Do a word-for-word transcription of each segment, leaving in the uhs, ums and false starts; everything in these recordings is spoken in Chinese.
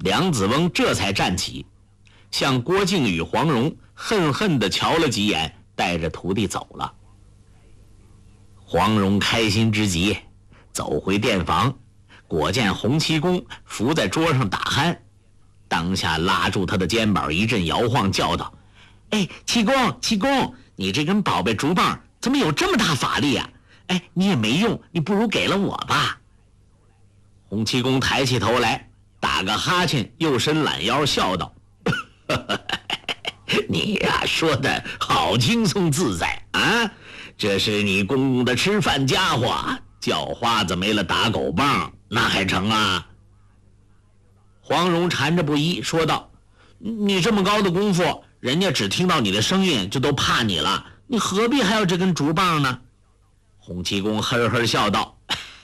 梁子翁这才站起，向郭靖与黄蓉恨恨地瞧了几眼，带着徒弟走了。黄蓉开心之极，走回店房，果见洪七公伏在桌上打鼾，当下拉住他的肩膀一阵摇晃，叫道：“哎，七公，七公，你这根宝贝竹棒怎么有这么大法力啊？哎，你也没用，你不如给了我吧。”洪七公抬起头来，打个哈欠，又伸懒腰，笑道：“你呀，说的好轻松自在啊！这是你公公的吃饭家伙，叫花子没了打狗棒，那还成啊？”黄蓉缠着不依，说道：“你这么高的功夫，人家只听到你的声音就都怕你了，你何必还要这根竹棒呢？”洪七公呵呵笑道：“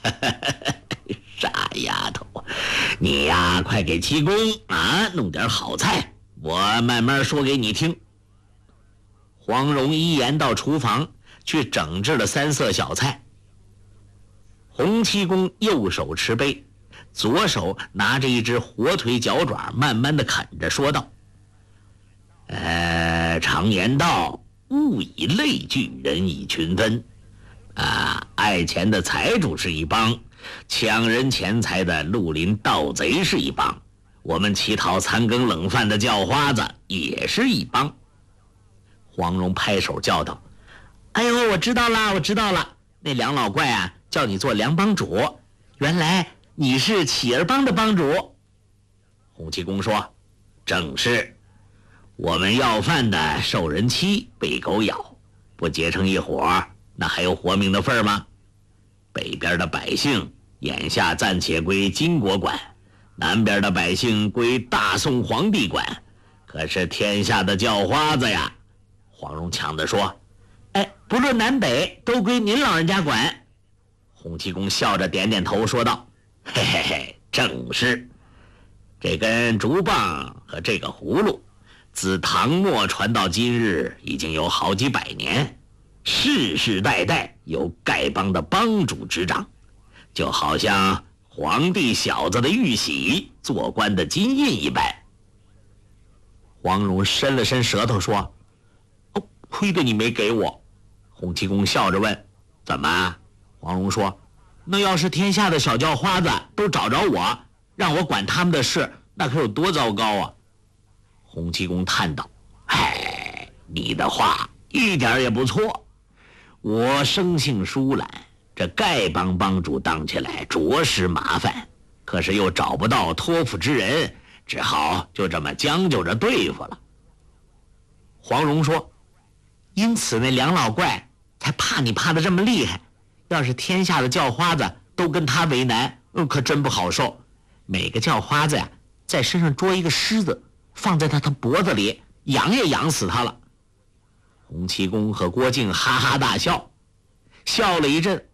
傻丫头，你呀，快给七公啊弄点好菜，我慢慢说给你听。”黄蓉依言到厨房去整治了三色小菜。洪七公右手持杯，左手拿着一只火腿脚爪，慢慢的啃着，说道：“呃，常言道，物以类聚，人以群分。啊，爱钱的财主是一帮，抢人钱财的绿林盗贼是一帮，我们乞讨残羹冷饭的叫花子也是一帮。”黄蓉拍手叫道：“哎呦，我知道了，我知道了，那梁老怪啊，叫你做梁帮主，原来你是乞儿帮的帮主。”洪七公说：“正是，我们要饭的受人欺，被狗咬，不结成一伙，那还有活命的份儿吗？北边的百姓眼下暂且归金国管，南边的百姓归大宋皇帝管，可是天下的叫花子呀。”黄蓉抢着说：“哎，不论南北，都归您老人家管。”洪七公笑着点点头，说道：“嘿嘿嘿，正是。这根竹棒和这个葫芦，自唐末传到今日，已经有好几百年，世世代代由丐帮的帮主执掌，就好像皇帝小子的玉玺，做官的金印一般。”黄蓉伸了伸舌头说：“哦，亏得你没给我。”洪七公笑着问：“怎么？”黄蓉说：“那要是天下的小叫花子都找着我，让我管他们的事，那可有多糟糕啊！”洪七公叹道：“哎，你的话一点也不错。我生性疏懒，这丐帮帮主当起来着实麻烦，可是又找不到托付之人，只好就这么将就着对付了。”黄蓉说：“因此那梁老怪才怕你怕得这么厉害，要是天下的叫花子都跟他为难，可真不好受。每个叫花子呀，在身上捉一个狮子，放在他的脖子里，养也养死他了。”洪七公和郭靖哈哈大笑，笑了一阵，